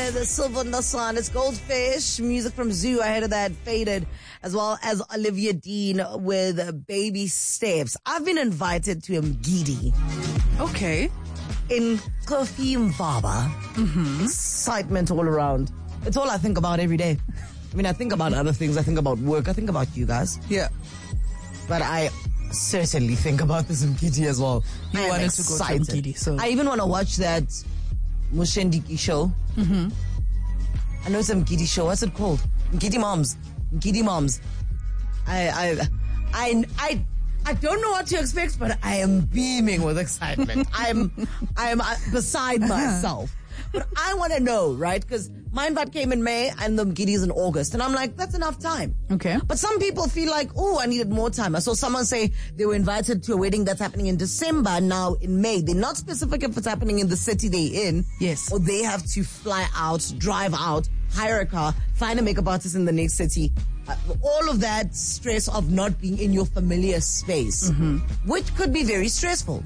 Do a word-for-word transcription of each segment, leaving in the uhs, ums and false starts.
with Silver Nasan. It's Goldfish, music from Zoo. Ahead of that, Faded, as well as Olivia Dean with Baby Steps. I've been invited to Mgidi. Okay. In Kofi Mbaba. Mm-hmm. Excitement all around. It's all I think about every day. I mean, I think about other things. I think about work. I think about you guys. Yeah. But I certainly think about this Mgidi as well. You I wanted excited. to go to Mgidi, so. I even want to watch that Mushendiki show. Mm-hmm. I know it's a Mgidi show. What's it called? Mgidi Moms. Mgidi Moms. I, I, I, I, I don't know what to expect, but I am beaming with excitement. I'm, I'm beside myself. But I want to know, right? Because my invite came in May and the Mgidi's in August. And I'm like, that's enough time. Okay. But some people feel like, oh, I needed more time. I saw someone say they were invited to a wedding that's happening in December, now in May. They're not specific if it's happening in the city they're in. Yes. Or they have to fly out, drive out, hire a car, find a makeup artist in the next city. Uh, all of that stress of not being in your familiar space, mm-hmm. which could be very stressful.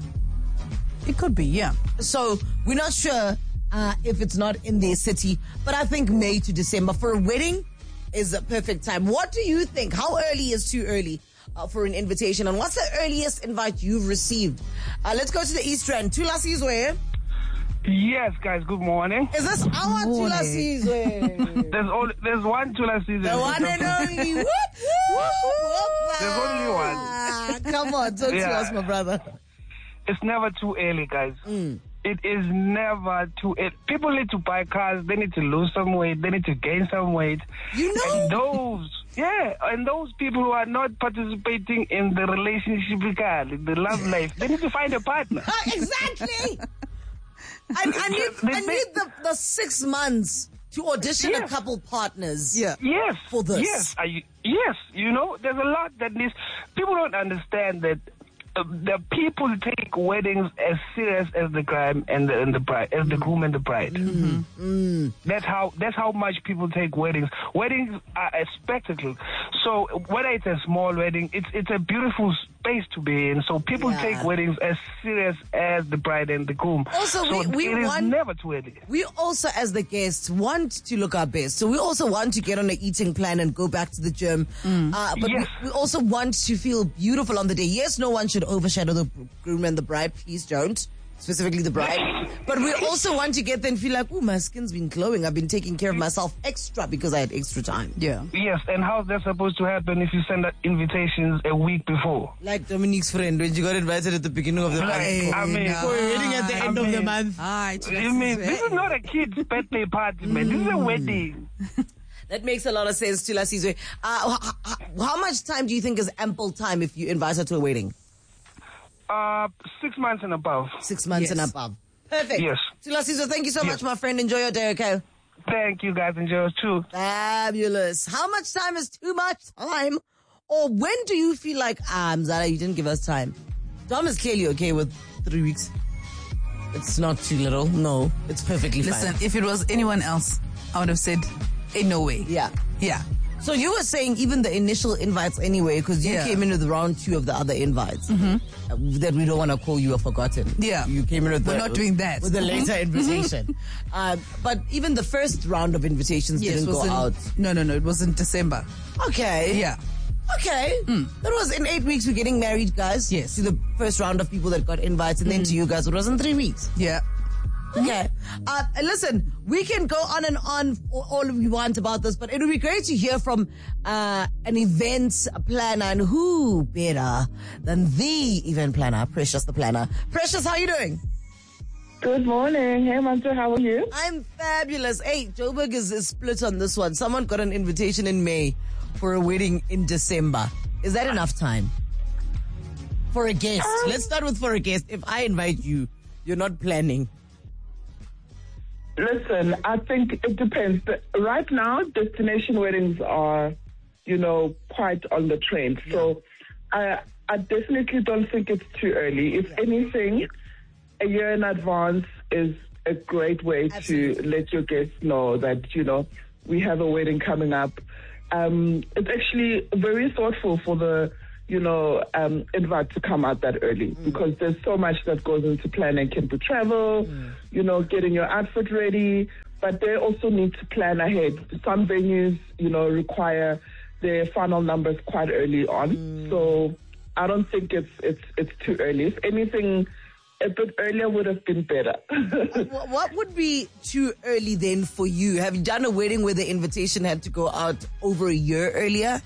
It could be, yeah. So we're not sure Uh, if it's not in their city. But I think May to December for a wedding is a perfect time. What do you think? How early is too early uh, for an invitation? And what's the earliest invite you've received? Uh, let's go to the East Rand. Tula Sizwe. Yes, guys, good morning. Is this our Tula Sizwe? There's only, there's one Tula Sizwe. The one and only. Whoop, whoop, whoop. There's only one. Come on, talk yeah. to us, my brother. It's never too early, guys. Mm. It is never too early. People need to buy cars. They need to lose some weight. They need to gain some weight. You know? And those, yeah, and those people who are not participating in the relationship, the love life, they need to find a partner. Exactly. I, I need, I need the, the six months to audition yes. a couple partners. Yeah. Yes. For this. Yes. Are you, yes. You know, there's a lot that needs. People don't understand that. Uh, the people take weddings as serious as the crime and the, and the bride, as the groom and the bride. Mm-hmm. Mm. That's how that's how much people take weddings. Weddings are a spectacle. So whether it's a small wedding, it's it's a beautiful space to be in. So people yeah. take weddings as serious as the bride and the groom. Also, so we, we it want is never too early. We also, as the guests, want to look our best. So we also want to get on an eating plan and go back to the gym. Mm. Uh, but yes. we, we also want to feel beautiful on the day. Yes, no one should overshadow the groom and the bride. Please don't. Specifically the bride. But we also want to get there and feel like, oh, my skin's been glowing. I've been taking care of myself extra because I had extra time. Yeah. Yes, and how's that supposed to happen if you send out invitations a week before? Like Dominique's friend, when you got invited at the beginning of the month. Like, I mean, for a wedding at the I end mean, of the month. I mean, this is not a kid's birthday party, man. This is a wedding. That makes a lot of sense, Tula Sizwe. Uh, how, how much time do you think is ample time if you invite her to a wedding? Uh, six months and above. Six months yes. and above. Perfect. Yes. Tula Sizwe, thank you so yes. much, my friend. Enjoy your day, okay? Thank you, guys. Enjoy yours too. Fabulous. How much time is too much time? Or when do you feel like, ah, Mzala, you didn't give us time? Tom is clearly okay with three weeks. It's not too little. No, it's perfectly Listen, fine. Listen, if it was anyone else, I would have said, ain't no way. Yeah. Yeah. So you were saying even the initial invites anyway, because you yeah. came in with round two of the other invites, mm-hmm. uh, that we don't want to call you a forgotten. Yeah. You came in with We're the, not doing that. with the later mm-hmm. invitation. um, but even the first round of invitations yes, didn't go in, out. No, no, no. It was in December. Okay. Yeah. Okay. Mm. That was in eight weeks we're getting married, guys. Yes. To the first round of people that got invites, and mm. then to you guys, it was in three weeks. Yeah. Okay. Uh, listen, we can go on and on all we want about this, but it would be great to hear from uh, an event planner, and who better than the event planner, Precious the Planner. Precious, how are you doing? Good morning. Hey, Mantra, how are you? I'm fabulous. Hey, Joburg is, is split on this one. Someone got an invitation in May for a wedding in December. Is that enough time? For a guest. Um, Let's start with for a guest. If I invite you, you're not planning. Listen, I think it depends. But right now, destination weddings are, you know, quite on the trend. Yeah. So I, I definitely don't think it's too early. If yeah. anything, a year in advance is a great way Absolutely. to let your guests know that, you know, we have a wedding coming up. Um, it's actually very thoughtful for the, you know, um, invite to come out that early mm. because there's so much that goes into planning. Can be travel, mm. you know, getting your outfit ready, but they also need to plan ahead. Some venues, you know, require their final numbers quite early on. Mm. So I don't think it's it's it's too early. If anything, a bit earlier would have been better. What would be too early then for you? Have you done a wedding where the invitation had to go out over a year earlier?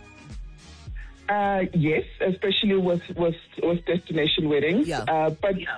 Uh, yes, especially with, with, with destination weddings. Yeah. Uh, but